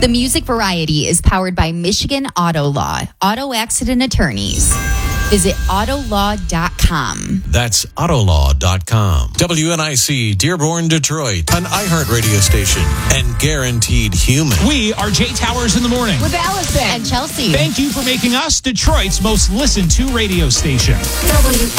The Music Variety is powered by Michigan Auto Law, auto accident attorneys. Visit autolaw.com. That's autolaw.com. WNIC, Dearborn, Detroit, an iHeart radio station and guaranteed human. We are Jay Towers in the morning. With Allison And Chelsea. Thank you for making us Detroit's most listened to radio station.